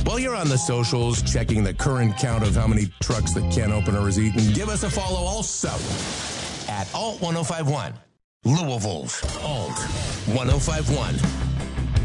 While you're on the socials, checking the current count of how many trucks the can opener has eaten, give us a follow also at Alt 1051. Louisville's Alt 1051.